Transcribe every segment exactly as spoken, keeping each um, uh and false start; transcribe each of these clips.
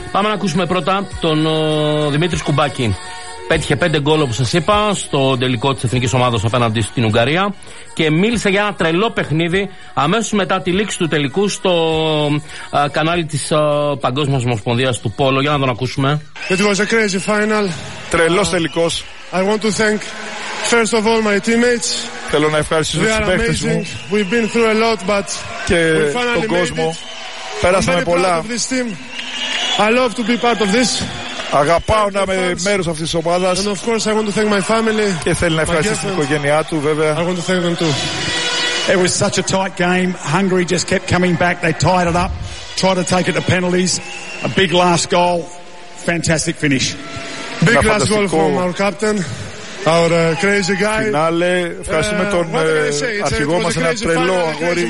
Πάμε να ακούσουμε πρώτα τον ο, Δημήτρη Σκουμπάκη. Πέτυχε πέντε γκολ, όπως σας είπα, στο τελικό της εθνικής ομάδας απέναντι στην Ουγγαρία και μίλησε για ένα τρελό παιχνίδι αμέσως μετά τη λήξη του τελικού στο α, κανάλι της α, Παγκόσμιας Ομοσπονδίας του Πόλο. Για να τον ακούσουμε. It was a crazy final. Τρελός uh, τελικός. I want to thank first of all my teammates. Θέλω να ευχαριστήσω τους συμπαίκτες μου We've been through a lot, but και τον κόσμο. Πέρασαμε πολλά. I love to be part of this. Αγαπάω να είμαι μέρος αυτής της ομάδας. And of course I want to thank my family. Και θέλει να ευχαριστήσει την οικογένειά του, βέβαια. I want to thank them too. It was such a tight game. Hungary just kept coming back. They tied it up, tried to take it to penalties. A big last goal. Fantastic finish. Big last goal from our captain. Our uh, crazy guy. Φινάλε, ευχαριστούμε τον uh, αρχηγό μας, ένα τρελό αγόρι.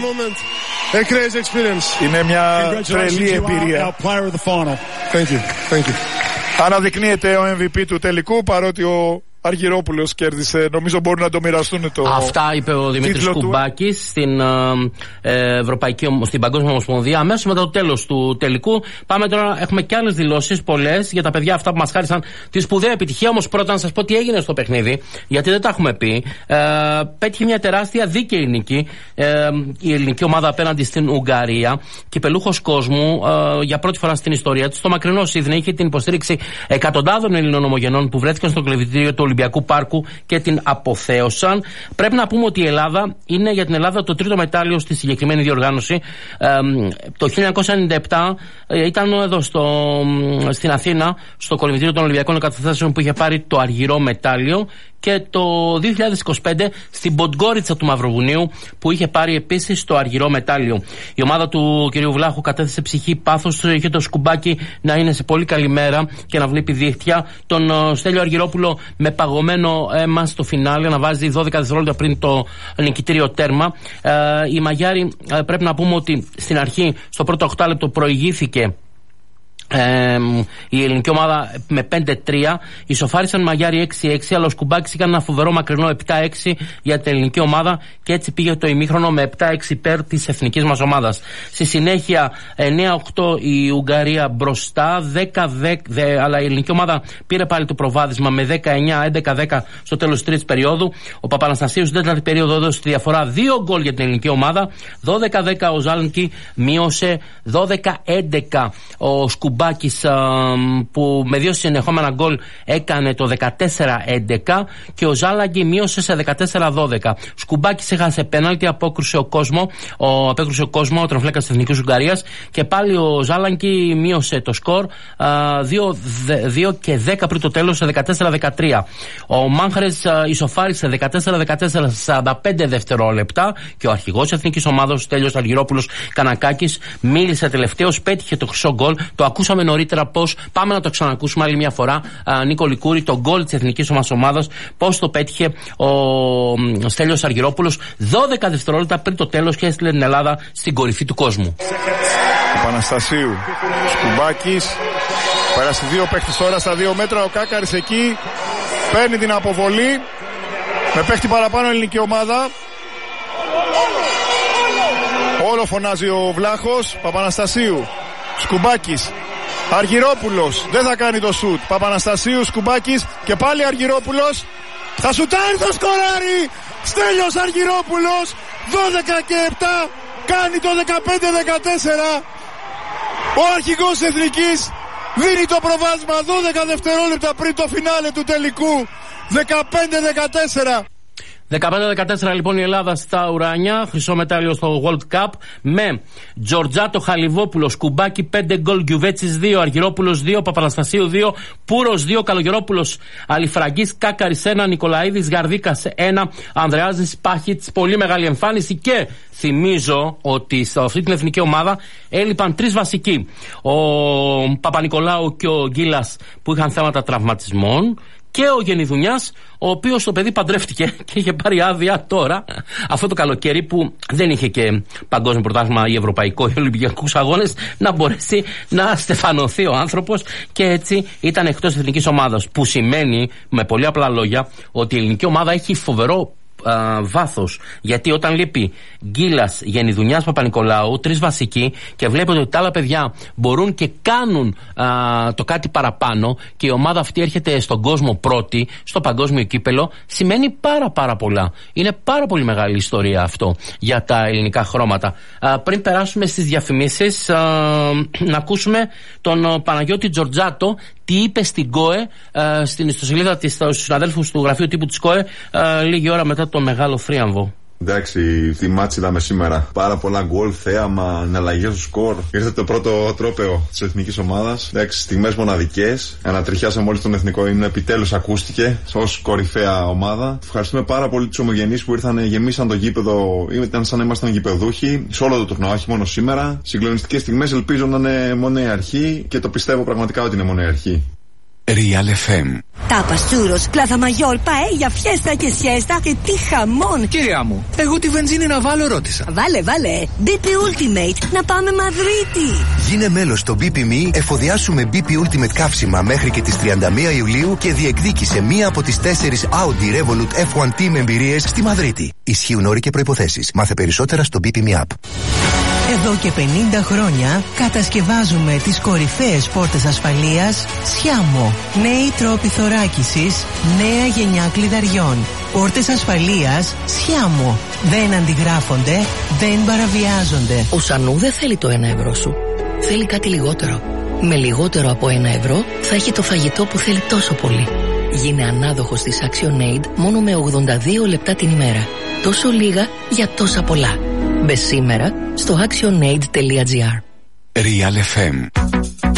A crazy experience. Είναι μια τρελή εμπειρία. Our player of the final. Thank you. Thank you. Αναδεικνύεται ο εμ βι πι του τελικού, παρότι ο Αργυρόπουλος κέρδισε. Νομίζω μπορούν να το μοιραστούν το. Αυτά είπε ο Δημήτρης Κουμπάκης στην, ε, Ευρωπαϊκή, στην Παγκόσμια Ομοσπονδία αμέσως μετά το τέλος του τελικού. Πάμε τώρα, έχουμε και άλλες δηλώσεις, πολλές, για τα παιδιά αυτά που μας χάρισαν τη σπουδαία επιτυχία. Όμως πρώτα να σας πω τι έγινε στο παιχνίδι, γιατί δεν τα έχουμε πει. Ε, πέτυχε μια τεράστια δίκαιη νίκη ε, η ελληνική ομάδα απέναντι στην Ουγγαρία. Κυπελούχος κόσμου ε, για πρώτη φορά στην ιστορία της. Στο μακρινό Σίδνεϊ είχε την υποστήριξη εκατοντάδων Ελληνών ομογενών που βρέθηκαν στο κλεβητήριο του Ολυμπιακού Πάρκου και την αποθέωσαν. Πρέπει να πούμε ότι η Ελλάδα είναι για την Ελλάδα το τρίτο μετάλλιο στη συγκεκριμένη διοργάνωση. Ε, το χίλια εννιακόσια ενενήντα επτά ε, ήταν εδώ στο, στην Αθήνα, στο κολυμβητήριο των Ολυμπιακών Εγκαταστάσεων που είχε πάρει το αργυρό μετάλλιο, και το δύο χιλιάδες είκοσι πέντε στην Ποντγκόριτσα του Μαυροβουνίου που είχε πάρει επίσης το αργυρό μετάλλιο. Η ομάδα του κ. Βλάχου κατέθεσε ψυχή, πάθος, είχε το Σκουμπάκι να είναι σε πολύ καλή μέρα και να βλέπει δίχτυα. Τον uh, Στέλιο Αργυρόπουλο με παγωμένο αίμα στο φινάλε να βάζει δώδεκα δευτερόλεπτα πριν το νικητήριο τέρμα. Uh, η Μαγιάρη uh, πρέπει να πούμε ότι στην αρχή στο πρώτο οκτάλεπτο προηγήθηκε Ε, η ελληνική ομάδα με πέντε τρία, ισοφάρισαν Μαγιάρι έξι έξι, αλλά ο Σκουμπάκης έκανε ένα φοβερό μακρινό επτά έξι για την ελληνική ομάδα και έτσι πήγε το ημίχρονο με επτά έξι υπέρ της εθνικής μας ομάδας. Στη συνέχεια εννέα οκτώ η Ουγγαρία μπροστά, δέκα δέκα, αλλά η ελληνική ομάδα πήρε πάλι το προβάδισμα με δεκαεννέα έντεκα δέκα στο τέλος της τρίτης περίοδου. Ο Παπαναστασίου στην τέταρτη περίοδο έδωσε τη διαφορά δύο γκολ για την ελληνική ομάδα. δώδεκα δέκα ο Ζάλνκι μείωσε δώδεκα έντεκα. Ο Σκουμπάκης που με δύο συνεχόμενα γκολ έκανε το δεκατέσσερα έντεκα και ο Ζάλαγκη μείωσε σε δεκατέσσερα δώδεκα. Σκουμπάκης έχασε πέναλτι, απόκρουσε ο κόσμο, ο, απέκρουσε ο κόσμο, ο τραμφλέκας της Εθνικής Ουγγαρίας, και πάλι ο Ζάλαγκη μείωσε το σκορ δύο και δέκα πριν το τέλος σε δεκατέσσερα δεκατρία. Ο Μάνχρες ισοφάρισε δεκατέσσερα δεκατέσσερα σε σαράντα πέντε δευτερόλεπτα και ο αρχηγός Εθνικής Ομάδος Στέλιος Αργυρόπουλος Κανακάκης μίλησε τελευταίος, πέτυχε το χρυσό γκολ. Το ακούσαμε νωρίτερα πώς, πάμε να το ξανακούσουμε άλλη μια φορά. Α, Νίκο Λικούρη, το γκολ της εθνικής μας ομάδας, πώς το πέτυχε ο Στέλιος Αργυρόπουλος δώδεκα δευτερόλεπτα πριν το τέλος και έστειλε την Ελλάδα στην κορυφή του κόσμου. Παναστασίου, Σκουμπάκης, πέρασε δύο παίχτες τώρα στα δύο μέτρα, ο Κάκαρης εκεί, παίρνει την αποβολή, με παίχτη παραπάνω ελληνική ομάδα. Όλο φωνάζει ο Βλάχος, Παπαναστασίου, Σκουμπάκης, Αργυρόπουλος, δεν θα κάνει το σουτ. Παπαναστασίου, Σκουμπάκης και πάλι Αργυρόπουλος. Θα σουτάρει, θα σκοράρει. Στέλιος Αργυρόπουλος, δώδεκα και επτά, κάνει το δεκαπέντε δεκατέσσερα. Ο αρχηγός Εθνικής δίνει το προβάδισμα δώδεκα δευτερόλεπτα πριν το φινάλε του τελικού. δεκαπέντε δεκατέσσερα. δεκαπέντε δεκατέσσερα λοιπόν η Ελλάδα στα ουράνια, χρυσό μετάλλιο στο World Cup, με Τζορτζάτο Χαλιβόπουλο, Σκουμπάκη πέντε γκολ, Γκιουβέτσης δύο, Αργυρόπουλος δύο, Παπαναστασίου δύο, Πούρος δύο, Καλογερόπουλος, Αλιφραγκής, Κάκαρης ένα, Νικολαίδης, Γαρδίκας ένα, Ανδρεάζης, Πάχιτς, πολύ μεγάλη εμφάνιση. Και θυμίζω ότι σε αυτή την εθνική ομάδα έλειπαν τρεις βασικοί, ο Παπα-Νικολάου και ο Γκίλας που είχαν θέματα τραυματισμών, και ο Γενιδουνιάς, ο οποίος το παιδί παντρεύτηκε και είχε πάρει άδεια τώρα, αυτό το καλοκαίρι που δεν είχε και παγκόσμιο πρωτάθλημα ή ευρωπαϊκό ή ολυμπιακούς αγώνες, να μπορέσει να στεφανωθεί ο άνθρωπος, και έτσι ήταν εκτός εθνικής ομάδας. Που σημαίνει με πολύ απλά λόγια ότι η ελληνική ομάδα έχει φοβερό βάθος. Γιατί όταν λείπει Γκίλας, Γενιδουνιάς, Παπα-Νικολάου, τρεις βασικοί, και βλέπετε ότι τα άλλα παιδιά μπορούν και κάνουν α, το κάτι παραπάνω, και η ομάδα αυτή έρχεται στον κόσμο πρώτη, στο παγκόσμιο κύπελο, σημαίνει πάρα πάρα πολλά. Είναι πάρα πολύ μεγάλη ιστορία αυτό για τα ελληνικά χρώματα. Α, πριν περάσουμε στις διαφημίσεις, α, να ακούσουμε τον Παναγιώτη Τζορτζάτο τι είπε στην ΚΟΕ, α, στην ιστοσελίδα της, στους συναδέλφους του γραφείου τύπου της ΚΟΕ, α, λίγη ώρα μετά το μεγάλο θρίαμβο. Εντάξει, τι μάτς είδαμε σήμερα. Πάρα πολλά γκολ, θέαμα, εναλλαγές στο σκορ. Ήρθε το πρώτο τρόπαιο της εθνικής ομάδας. Εντάξει, στιγμές μοναδικές. Ανατριχιάσαμε όλοι τον εθνικό ύμνο. Επιτέλους ακούστηκε ως κορυφαία ομάδα. Ευχαριστούμε πάρα πολύ τους ομογενείς που ήρθαν, γεμίσαν το γήπεδο. Ήταν σαν να ήμασταν γηπεδούχοι σε όλο το τουρνουά, όχι μόνο σήμερα. Συγκλονιστικές στιγμές, ελπίζω να είναι μόνο η αρχή, και το πιστεύω πραγματικά ότι είναι μόνο η αρχή. Real εφ εμ. Τάπας, τσούρος, πλάθα μαγιόρ, παέλια, φιέστα και σιέστα και τι χαμόν. Κυρία μου, εγώ τη βενζίνη να βάλω ρώτησα. Βάλε, βάλε. μπι πι Ultimate, να πάμε Μαδρίτη. Γίνε μέλος στο μπι πι εμ ι, εφοδιάσου με μπι πι Ultimate καύσιμα μέχρι και τις τριάντα μία Ιουλίου και διεκδίκησε μία από τις τέσσερις Audi Revolut εφ ουάν Team εμπειρίες στη Μαδρίτη. Ισχύουν όροι και προϋποθέσεις. Μάθε περισσότερα στο μπι πι εμ ι App. Εδώ και πενήντα χρόνια κατασκευάζουμε τις κορυφαίες πόρτες ασφαλείας Σιάμο. Νέοι τρόποι θωράκισης, νέα γενιά κλειδαριών. Πόρτες ασφαλείας Σιάμο. Δεν αντιγράφονται, δεν παραβιάζονται. Ο Σανού δεν θέλει το ένα ευρώ σου. Θέλει κάτι λιγότερο. Με λιγότερο από ένα ευρώ θα έχει το φαγητό που θέλει τόσο πολύ. Γίνε ανάδοχος της ActionAid μόνο με ογδόντα δύο λεπτά την ημέρα. Τόσο λίγα για τόσα πολλά. Μπες σήμερα στο actionaid τελεία gr. Real εφ εμ.